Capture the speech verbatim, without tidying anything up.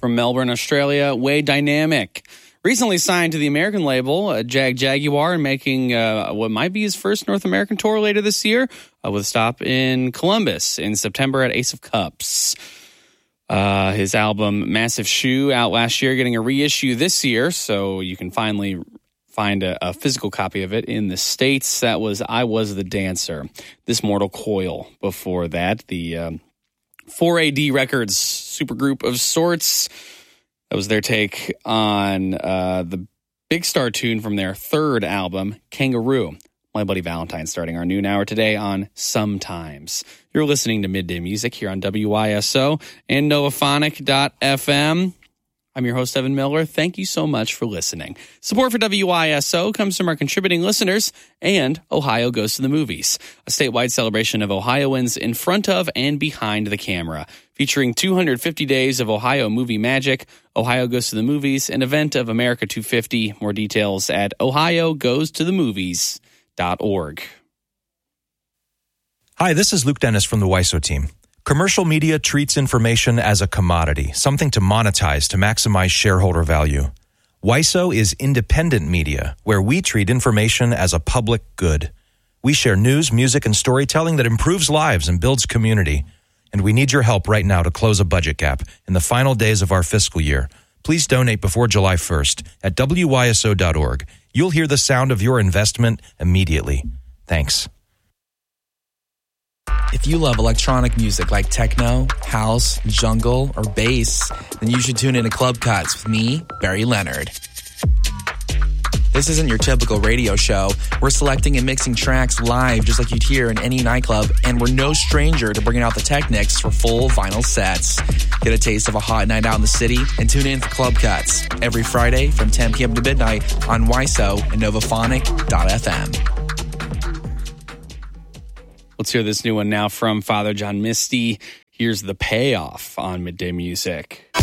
From Melbourne, Australia, Way Dynamic. Recently signed to the American label, uh, Jag Jaguar, and making uh, what might be his first North American tour later this year, uh, with a stop in Columbus in September at Ace of Cups. Uh, his album Massive Shoe out last year, getting a reissue this year, so you can finally find a, a physical copy of it in the States. That was I Was the Dancer. This Mortal Coil before that. The um, four A D Records supergroup of sorts. That was their take on uh, the Big Star tune from their third album, Kangaroo. My Buddy Valentine starting our noon hour today on Sometimes. You're listening to Midday Music here on W I S O and Novaphonic dot F M. I'm your host, Evan Miller. Thank you so much for listening. Support for W I S O comes from our contributing listeners and Ohio Goes to the Movies, a statewide celebration of Ohioans in front of and behind the camera. Featuring two hundred fifty days of Ohio movie magic, Ohio Goes to the Movies, an event of America two fifty. More details at ohio goes to the movies dot org. Hi, this is Luke Dennis from the W I S O team. Commercial media treats information as a commodity, something to monetize to maximize shareholder value. W I S O is independent media, where we treat information as a public good. We share news, music, and storytelling that improves lives and builds community. And we need your help right now to close a budget gap in the final days of our fiscal year. Please donate before July first at W I S O dot org. You'll hear the sound of your investment immediately. Thanks. If you love electronic music like techno, house, jungle, or bass, then you should tune in to Club Cuts with me, Barry Leonard. This isn't your typical radio show. We're selecting and mixing tracks live just like you'd hear in any nightclub, and we're no stranger to bringing out the Technics for full vinyl sets. Get a taste of a hot night out in the city and tune in for Club Cuts every Friday from ten p.m. to midnight on W I S O and Novaphonic dot F M. Let's hear this new one now from Father John Misty. Here's The Payoff on Midday Music.